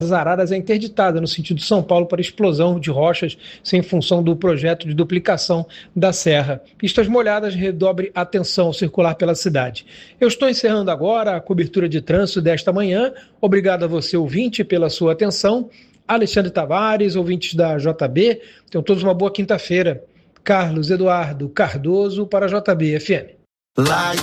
Araras é interditada no sentido São Paulo para explosão de rochas sem função do projeto de duplicação da serra. Pistas molhadas, redobre atenção ao circular pela cidade. Eu estou encerrando agora a cobertura de trânsito desta manhã. Obrigado a você, ouvinte, pela sua atenção. Alexandre Tavares, ouvintes da JB, tenham todos uma boa quinta-feira. Carlos Eduardo Cardoso para a JB FM.